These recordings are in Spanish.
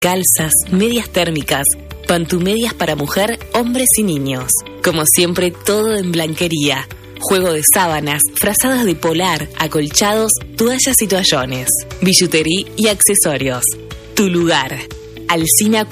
calzas, medias térmicas, pantumedias para mujer, hombres y niños. Como siempre, todo en blanquería. Juego de sábanas, frazadas de polar, acolchados, toallas y toallones, billutería y accesorios. Tu lugar. Alsina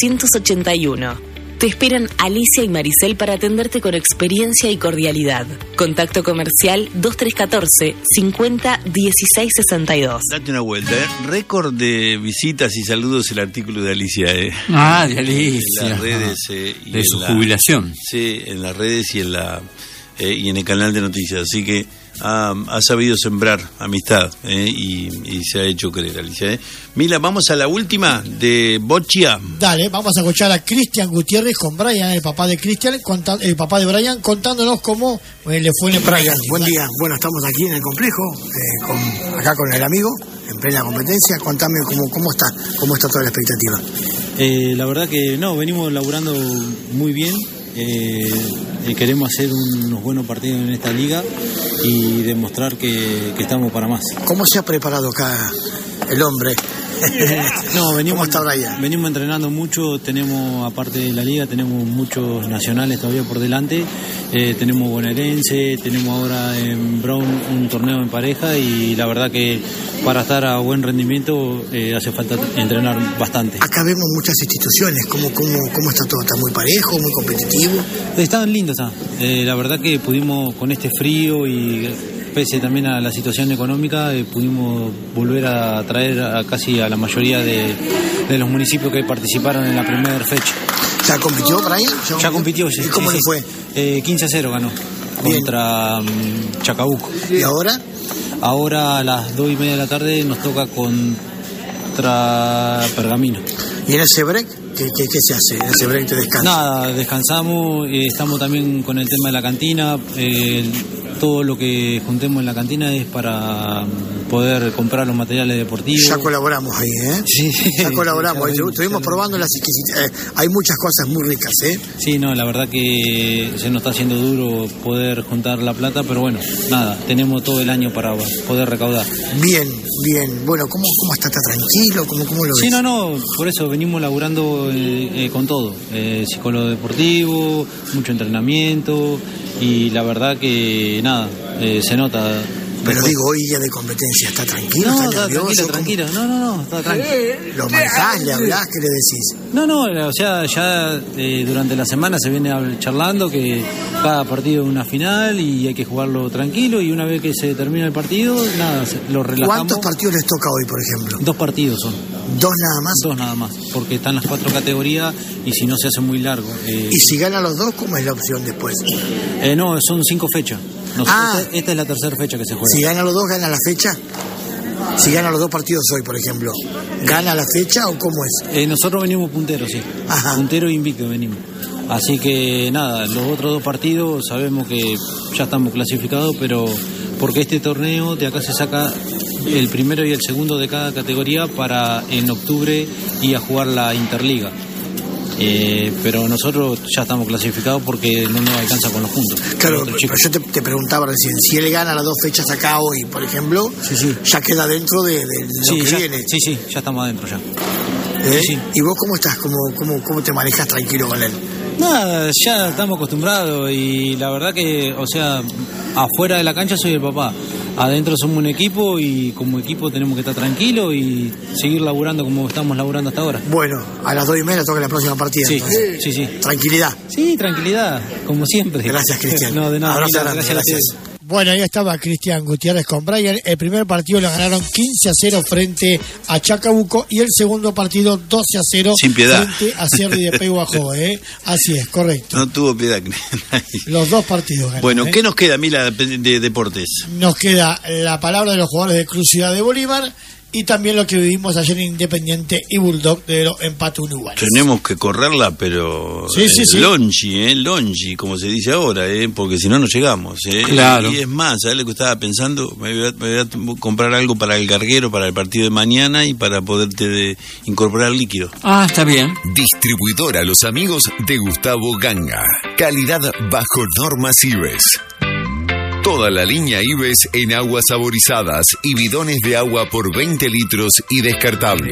481. Te esperan Alicia y Maricel para atenderte con experiencia y cordialidad. Contacto comercial 2314 50 16 62. Date una vuelta, Récord de visitas y saludos el artículo de Alicia, de Alicia. En las redes. Y de su jubilación. Sí, en las redes y en el canal de noticias. Así que ha sabido sembrar amistad y se ha hecho creer, Alicia. Mila, vamos a la última de Boccia. Dale, vamos a escuchar a Cristian Gutiérrez con Brian, el papá de Cristian, el papá de Brian, contándonos cómo le fue en el Brian, buen día. Bueno, estamos aquí en el complejo, acá con el amigo, en plena competencia. Contame cómo está toda la expectativa. La verdad que venimos laburando muy bien. Queremos hacer unos buenos partidos en esta liga y demostrar que estamos para más. ¿Cómo se ha preparado acá el hombre? Venimos, ¿Cómo está Brian? Venimos entrenando mucho, tenemos, aparte de la liga, tenemos muchos nacionales todavía por delante, tenemos bonaerense, tenemos ahora en Brown un torneo en pareja y la verdad que para estar a buen rendimiento hace falta entrenar bastante. Acá vemos muchas instituciones, ¿cómo está todo? ¿Está muy parejo, muy competitivo? Están lindos, la verdad que pudimos con este frío y pese también a la situación económica, pudimos volver a traer casi a la mayoría de los municipios que participaron en la primera fecha. ¿Ya compitió, Brian? Ya compitió, sí. ¿Y cómo le fue? 15-0 ganó. Bien. Contra Chacabuco. ¿Y ahora? Ahora a las 2:30 de la tarde nos toca contra Pergamino. ¿Y en ese break? ¿Qué se hace? ¿En ese break te descansas? Nada, descansamos, estamos también con el tema de la cantina. Todo lo que juntemos en la cantina es para poder comprar los materiales deportivos. Ya colaboramos ahí, Sí. Ya colaboramos. Estuvimos probando las hay muchas cosas muy ricas, Sí, la verdad que se nos está haciendo duro poder juntar la plata, pero bueno, nada, tenemos todo el año para poder recaudar. Bien. Bueno, ¿cómo está? ¿Está tranquilo? ¿Cómo lo ves? Sí, por eso venimos laburando con todo. Psicólogo deportivo, mucho entrenamiento y la verdad que nada, se nota. Pero digo, hoy día de competencia, ¿está tranquilo? ¿Está nervioso? Tranquilo. No, está tranquilo. ¿Lo manejás, le hablás, qué le decís? O sea, ya durante la semana se viene charlando que cada partido es una final y hay que jugarlo tranquilo y una vez que se termina el partido, nada, lo relajamos. ¿Cuántos partidos les toca hoy, por ejemplo? 2 partidos son. ¿2 nada más? 2 nada más, porque están las 4 categorías y si no se hace muy largo. ¿Y si ganan los 2, cómo es la opción después? No, son 5 fechas. Esta es la tercera fecha que se juega. Si ganan los 2, ¿gana la fecha? Si ganan los 2 partidos hoy, por ejemplo, ¿gana la fecha o cómo es? Nosotros venimos punteros, sí. Ajá. Puntero e invicto venimos. Así que nada, los otros 2 partidos sabemos que ya estamos clasificados, pero porque este torneo de acá se saca el primero y el segundo de cada categoría para en octubre ir a jugar la Interliga. Pero nosotros ya estamos clasificados porque no nos alcanza con los puntos. Claro, pero yo te preguntaba recién, si él gana las 2 fechas acá hoy, por ejemplo, sí. Ya queda dentro de lo que viene. Sí, ya estamos adentro ya. Sí. ¿Y vos cómo estás? ¿Cómo te manejas tranquilo con él? Nada, ya estamos acostumbrados y la verdad que, o sea, afuera de la cancha soy el papá. Adentro somos un equipo y como equipo tenemos que estar tranquilos y seguir laburando como estamos laburando hasta ahora. Bueno, a las 2:30 toca la próxima partida. Sí. ¿Tranquilidad? Sí, tranquilidad, como siempre. Gracias, Cristian. No, de nada. Abrazo grande, gracias. Bueno, ahí estaba Cristian Gutiérrez con Brian. El primer partido lo ganaron 15-0 frente a Chacabuco y el segundo partido 12-0 sin piedad frente a Cerri de Peguajó. Así es, correcto. No tuvo piedad. Los 2 partidos ganaron. Bueno, ¿qué nos queda, Mila, de deportes? Nos queda la palabra de los jugadores de Cruz Ciudad de Bolívar y también lo que vivimos ayer en Independiente y Bulldog de los empates uruguayos. Tenemos que correrla, pero sí. longi, como se dice ahora, porque si no, no llegamos. Claro. Y es más, ¿sabes lo que estaba pensando? Me voy a comprar algo para el carguero, para el partido de mañana y para poderte incorporar líquido. Está bien. Distribuidora Los Amigos de Gustavo Ganga. Calidad bajo normas IBES. Toda la línea IBES en aguas saborizadas y bidones de agua por 20 litros y descartables.